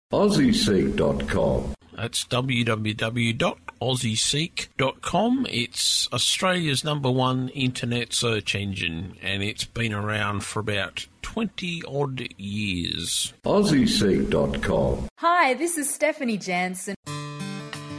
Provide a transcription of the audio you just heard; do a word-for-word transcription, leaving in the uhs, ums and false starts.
aussie seek dot com. That's w w w dot aussie seek dot com. It's Australia's number one internet search engine, and it's been around for about twenty odd years. aussie seek dot com. Hi, this is Stephanie Jansen.